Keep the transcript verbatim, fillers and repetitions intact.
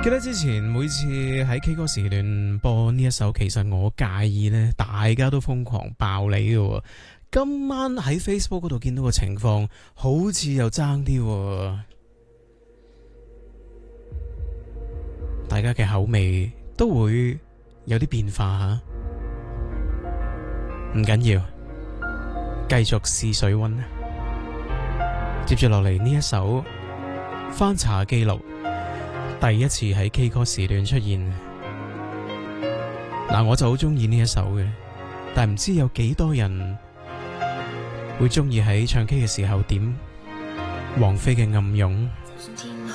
記得之前每次喺 K 歌時段播呢一首，其實我介意呢，大家都瘋狂爆你嘅。今晚喺 Facebook 嗰度見到個情況，好似又爭啲，大家嘅口味都會有啲變化吓。唔緊要，繼續試水溫。接住落嚟呢一首翻查記錄，第一次喺 K 歌時段出現。嗱，我就好中意呢一首嘅，但唔知有幾多人會中意喺唱 K 嘅時候點王菲嘅暗湧。